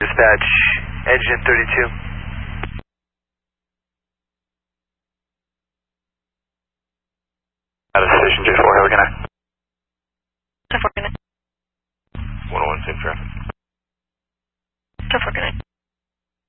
Dispatch, engine 32. Out of station J4, how are we gonna? 101, same traffic.